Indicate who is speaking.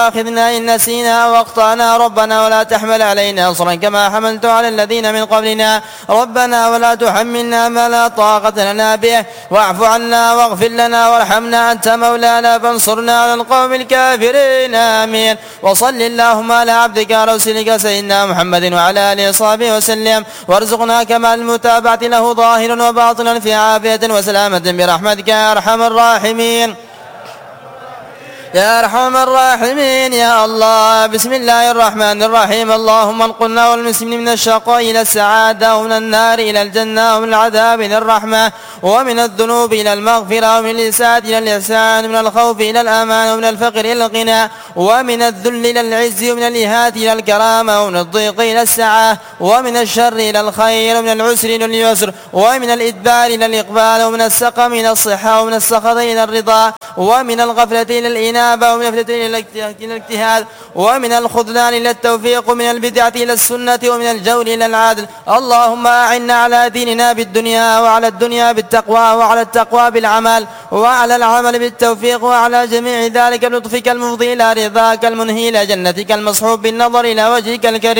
Speaker 1: آخذنا إن نسينا وأخطأنا ربنا ولا تحمل علينا إصرا كما حملت على الذين من قبلنا ربنا ولا تحملنا ما لا طاقة لنا به واعف عنا واغفر لنا وارحمنا أنت مولانا فانصرنا على القوم الكافرين آمين. وصل اللهم على عبدك ورسولك سيدنا محمد وعلى آله وصحبه وسلم وارزقنا كمال المتابعة له ظاهرا وباطنا في عافية وسلامة برحمتك يا أرحم الراحمين يا أرحم الراحمين يا الله. بسم الله الرحمن الرحيم. اللهم انقلنا والمسلمين من الشقاء إلى السعادة ومن النار إلى الجنة ومن العذاب إلى الرحمة ومن الذنوب إلى المغفرة ومن الإساءة إلى الإحسان ومن الخوف إلى الأمان ومن الفقر إلى الغنى ومن الذل إلى العز ومن الإهانة إلى الكرامة ومن الضيق إلى السعة ومن الشر إلى الخير ومن العسر إلى اليسر ومن الإدبار إلى الإقبال ومن السقم إلى الصحة ومن السخط إلى الرضا ومن الغفلة إلى الإنابة ومن الفتنة إلى الاجتهاد ومن الخذلان إلى التوفيق ومن البدعة إلى السنة ومن الجور إلى العدل. اللهم أعنا على ديننا بالدنيا وعلى الدنيا بالتقوى وعلى التقوى بالعمل وعلى العمل بالتوفيق وعلى جميع ذلك بلطفك المفضي إلى رضاك المنهي إلى جنتك المصحوب بالنظر إلى وجهك الكريم